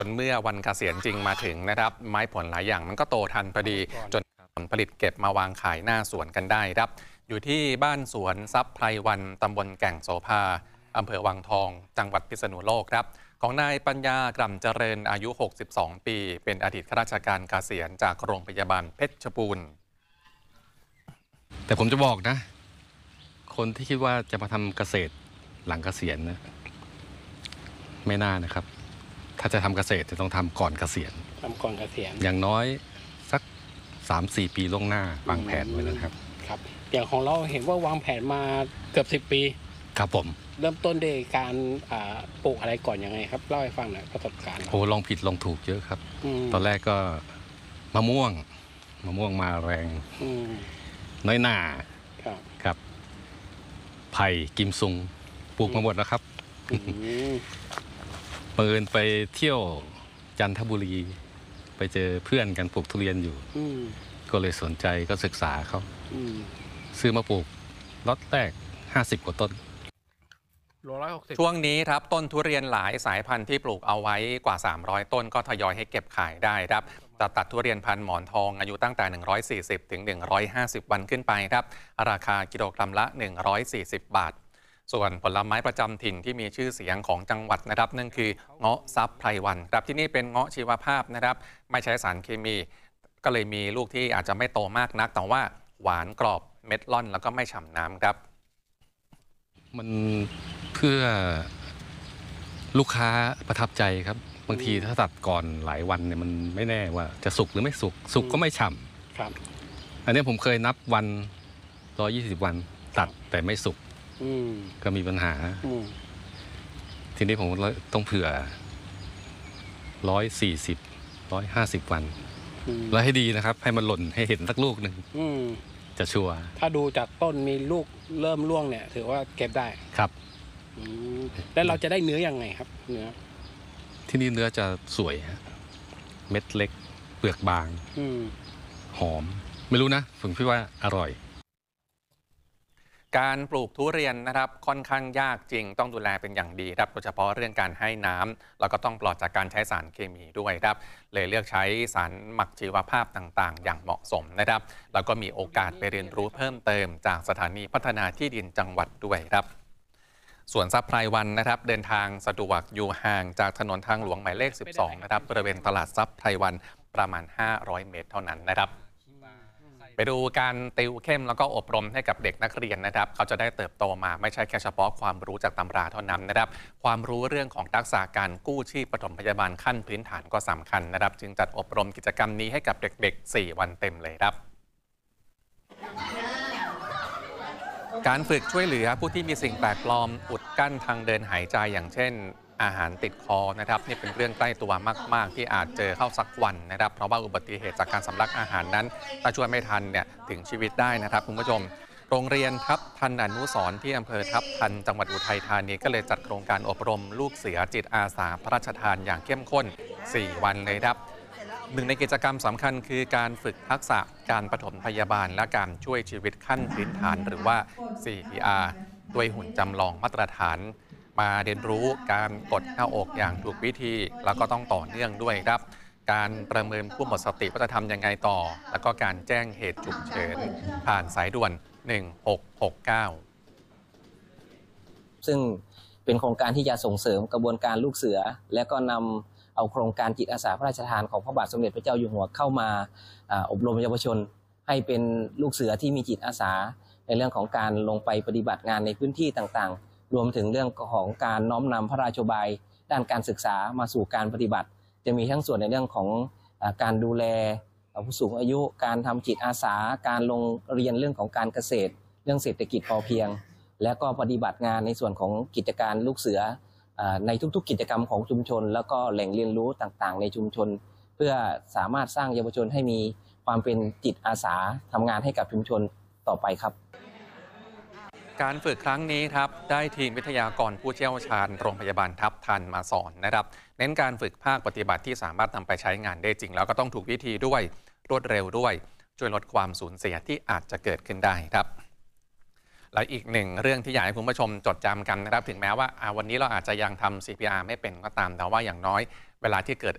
เมื่อวันเกษียณจริงมาถึงนะครับไม้ผลหลายอย่างมันก็โตทันพอดีจนผลผลิตเก็บมาวางขายหน้าสวนกันได้ครับอยู่ที่บ้านสวนทรัพย์ไพรวันตำบลแก่งโสภาอำเภอวังทองจังหวัดพิษณุโลกครับของนายปัญญากล่ำเจริญอายุ62ปีเป็นอดีตข้าราชการเกษียณจากโรงพยาบาลเพชรบูรณ์แต่ผมจะบอกนะคนที่คิดว่าจะมาทำเกษตรหลังเกษียณนะไม่น่านะครับถ้าจะทำเกษตรจะต้องทำก่อนเกษียณอย่างน้อยสัก 3-4 ปีล่วงหน้าวางแผนไว้นะครับครับอย่างของเราเห็นว่าวางแผนมาเกือบ10 ปีครับผมเริ่มต้นด้วยการปลูกอะไรก่อนยังไงครับเล่าให้ฟังหน่อยประสบการณ์โอ้ลองผิดลองถูกเยอะครับตอนแรกก็มะม่วงมาแรงน้อยหน่าครับไผ่กิมซุงปลูกมาหมดแล้วครับเปิดไปเที่ยวจันทบุรีไปเจอเพื่อนกันปลูกทุเรียนอยู่ก็เลยสนใจก็ศึกษาเขาซื้อมาปลูกล็อตแรก50 กว่าต้นช่วงนี้ครับต้นทุเรียนหลายสายพันธุ์ที่ปลูกเอาไว้กว่า300ต้นก็ทยอยให้เก็บขายได้ครับจะตัดทุเรียนพันธุ์หมอนทองอายุตั้งแต่140 ถึง 150 วันขึ้นไปครับราคากิโลกรัมละ140 บาทส่วนผลไม้ประจำถิ่นที่มีชื่อเสียงของจังหวัดนะครับนั่นคือเงาะทรัพย์ไพรวันครับที่นี่เป็นเงาะชีวภาพนะครับไม่ใช้สารเคมีก็เลยมีลูกที่อาจจะไม่โตมากนักแต่ว่าหวานกรอบเม็ดล่อนแล้วก็ไม่ฉ่ำน้ำครับมันเพื่อลูกค้าประทับใจครับบางทีถ้าตัดก่อนหลายวันเนี่ยมันไม่แน่ว่าจะสุกหรือไม่สุกก็ไม่ฉ่ำครับอันนี้ผมเคยนับวัน120 วันตัดแต่ไม่สุกก็มีปัญหาทีนี้ผมต้องเผื่อ140-150 วันแล้วให้ดีนะครับให้มันหล่นให้เห็นสักลูกหนึ่งจะชัวร์ถ้าดูจากต้นมีลูกเริ่มร่วงเนี่ยถือว่าเก็บได้ครับแล้วเราจะได้เนื้อยังไงครับเนื้อที่นี่เนื้อจะสวยฮะเม็ดเล็กเปลือกบางหอมไม่รู้นะผมคิดว่าอร่อยการปลูกทุเรียนนะครับค่อนข้างยากจริงต้องดูแลเป็นอย่างดีครับโดยเฉพาะเรื่องการให้น้ำแล้วก็ต้องปลอดจากการใช้สารเคมีด้วยครับเลยเลือกใช้สารหมักชีวภาพต่างๆอย่างเหมาะสมนะครับแล้วก็มีโอกาสไปเรียนรู้เพิ่มเติมจากสถานีพัฒนาที่ดินจังหวัดด้วยครับส่วนทรัพย์ไพรวันนะครับเดินทางสะดวกอยู่ห่างจากถนนทางหลวงหมายเลข12นะครับบริเวณตลาดทรัพย์ไพรวันประมาณ500 เมตรเท่านั้นนะครับไปดูการติวเข้มแล้วก็อบรมให้กับเด็กนักเรียนนะครับเขาจะได้เติบโตมาไม่ใช่แค่เฉพาะความรู้จากตำราเท่านั้นนะครับความรู้เรื่องของทักษะการกู้ชีพปฐมพยาบาลขั้นพื้นฐานก็สำคัญนะครับจึงจัดอบรมกิจกรรมนี้ให้กับเด็กๆ4 วันเต็มเลยครับการฝึกช่วยเหลือผู้ที่มีสิ่งแปลกปลอมอุดกั้นทางเดินหายใจอย่างเช่นอาหารติดคอนะครับนี่เป็นเรื่องใกล้ตัวมากๆที่อาจเจอเข้าสักวันนะครับเพราะว่าอุบัติเหตุจากการสำลักอาหารนั้นถ้าช่วยไม่ทันเนี่ยถึงชีวิตได้นะครับคุณผู้ชมโรงเรียนทับทันอนุสรณ์ที่อำเภอทับทันจังหวัดอุทัยธานีก็เลยจัดโครงการอบรมลูกเสือจิตอาสาพระราชทานอย่างเข้มข้น4 วันเลยครับหนึ่งในกิจกรรมสำคัญคือการฝึกทักษะการปฐมพยาบาลและการช่วยชีวิตขั้นพื้นฐานหรือว่า CPR ด้วยหุ่นจำลองมาตรฐานมาเรียนรู้การกดหน้าอกอย่างถูกวิธีแล้วก็ต้องต่อเนื่องด้วยครับการประเมินผู้หมดสติว่าจะทำยังไงต่อแล้วก็การแจ้งเหตุฉุกเฉินผ่านสายด่วน1669 ซึ่งเป็นโครงการที่จะส่งเสริมกระบวนการลูกเสือและก็นำเอาโครงการจิตอาสาพระราชทานของพระบาทสมเด็จพระเจ้าอยู่หัวเข้ามาอบรมเยาวชนให้เป็นลูกเสือที่มีจิตอาสาในเรื่องของการลงไปปฏิบัติงานในพื้นที่ต่างๆรวมถึงเรื่องของการน้อมนำพระราชบายด้านการศึกษามาสู่การปฏิบัติจะมีทั้งส่วนในเรื่องของการดูแลผู้สูงอายุการทำจิตอาสาการลงเรียนเรื่องของการเกษตรเรื่องเศรษฐกิจพอเพียงและก็ปฏิบัติงานในส่วนของกิจการลูกเสือในทุกๆกิจกรรมของชุมชนแล้วก็แหล่งเรียนรู้ต่างๆในชุมชนเพื่อสามารถสร้างเยาวชนให้มีความเป็นจิตอาสาทำงานให้กับชุมชนต่อไปครับการฝึกครั้งนี้ครับได้ทีมวิทยากรผู้เชี่ยวชาญโรงพยาบาลทับทันมาสอนนะครับเน้นการฝึกภาคปฏิบัติที่สามารถนำไปใช้งานได้จริงแล้วก็ต้องถูกวิธีด้วยรวดเร็วด้วยช่วยลดความสูญเสียที่อาจจะเกิดขึ้นได้ครับและอีกหนึ่งเรื่องที่อยากให้คุณผู้ชมจดจำกันนะครับถึงแม้ว่าวันนี้เราอาจจะยังทำ CPR ไม่เป็นก็ตามแต่ว่าอย่างน้อยเวลาที่เกิด